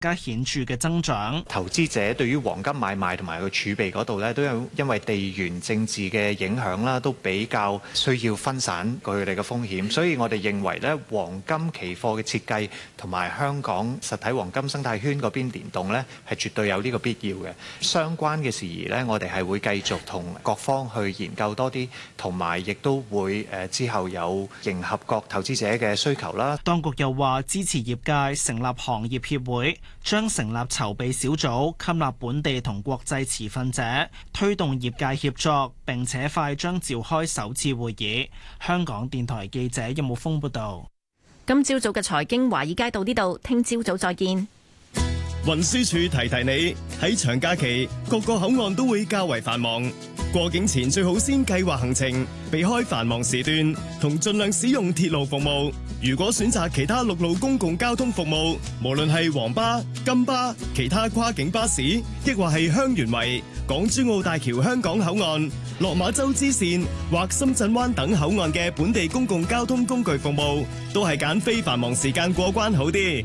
加顯著嘅增長。 投資者對於黃金買賣同埋個儲備嗰度咧，都有因為地緣政治嘅影響啦，都比較需要分散佢哋嘅風險，所以我哋認為咧，黃金期貨嘅設計同埋香港實體黃金生態圈嗰邊聯動咧，係絕對有呢個必要嘅。相關嘅事宜咧，我哋係會繼續同各方去研究多啲，同埋亦都會之後有迎合各投資者嘅需求啦。 當局又話支持業界成立行業協會，將成立籌備小組，吸納本地同國際持份者，推動業界協作，並且快將召開首次會議。香港電台記者任慕峰報道。 今朝早嘅財經華爾街到呢度，聽朝早再見。 運輸署提你，喺長假期各個口岸都會較為繁忙，過境前最好先計劃行程，避開繁忙時段，同盡量使用鐵路服務。如果選擇其他陸路公共交通服務，無論係黃巴、金巴、其他跨境巴士，抑或係香園圍、港珠澳大橋香港口岸、落馬洲支線或深圳灣等口岸嘅本地公共交通工具服務，都係揀非繁忙時間過關好啲。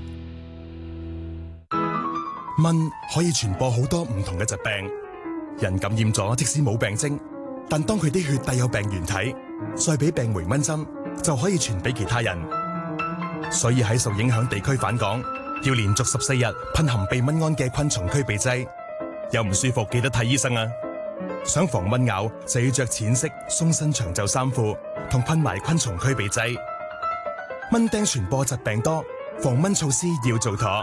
蚊可以傳播好多唔同嘅疾病，人感染咗即使冇病徵，但當佢啲血帶有病原體，再俾病媒蚊針，就可以傳俾其他人。所以喺受影響地區返港，要連續14日噴含避蚊胺嘅昆蟲驅避劑。有唔舒服記得睇醫生啊！想防蚊咬就要着淺色鬆身長袖衫褲，同噴埋昆蟲驅避劑。蚊叮傳播疾病多，防蚊措施要做妥。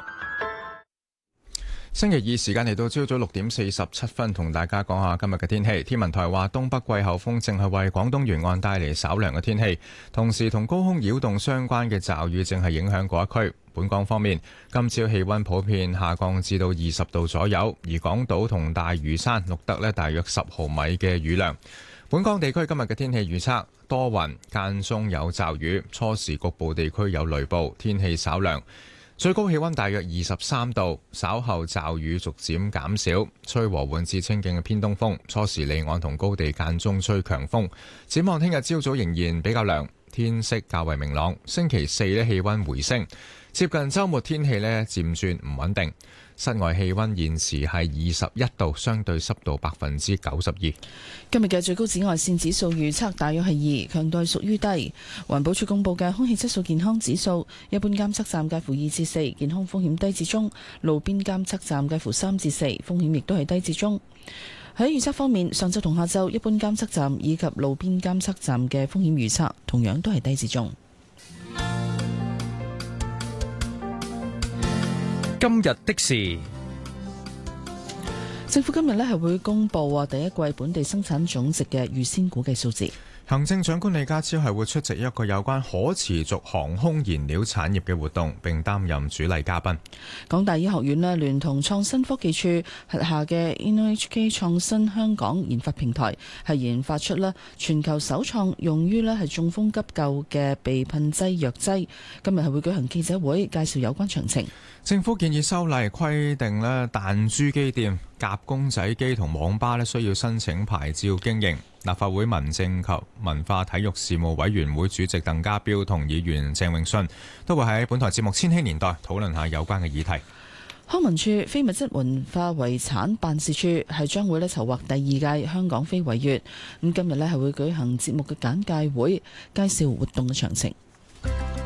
星期二時間嚟到朝早6:47，同大家講下今日嘅天氣。天文台話東北季候風正係為廣東沿岸帶嚟稍涼嘅天氣，同時同高空擾動相關嘅驟雨正係影響嗰一區。本港方面，今朝氣溫普遍下降至到20度左右，而港島同大嶼山錄得大約10毫米嘅雨量。本港地區今日嘅天氣預測多雲，間中有驟雨，初時局部地區有雷暴，天氣稍涼。最高氣溫大約23度，稍後驟雨逐漸減少，吹和緩至清勁嘅偏東風，初時離岸同高地間中吹強風。展望聽日朝早仍然比較涼，天色較為明朗。星期四氣溫回升，接近週末天氣漸轉唔穩定。室外氣溫現時係21度，相對濕度92%。 今日嘅最高紫外線指數預測大約係2，強度係屬於低。環保署公布嘅空氣質素健康指數，一般監測站介乎2至4，健康風險低至中；路邊監測站介乎3至4，風險亦都係低至中。喺預測方面，上晝同下晝一般監測站以及路邊監測站嘅風險預測同樣都係低至中。 今日的事， 政府今日係會公布第一季本地生產總值嘅預先估計數字。 行政長官李家超係會出席一個有關可持續航空燃料產業嘅活動，並擔任主禮嘉賓。 港大醫學院聯同創新科技處轄下嘅 InnoHK 創新香港研發平台，係研發出全球首創用於係中風急救嘅鼻噴劑藥劑。今日係會舉行記者會，介紹有關詳情。 政府建議修例規定彈珠機店、夾公仔機同網吧需要申請牌照經營。立法會民政及文化體育事務委員會主席鄧家彪同議員鄭泳舜都會喺本台節目《千禧年代》討論下有關嘅議題。 康文署非物質文化遺產辦事處係將會籌劃第2屆香港非遺月，咁今日係會舉行節目嘅簡介會，介紹活動嘅詳情。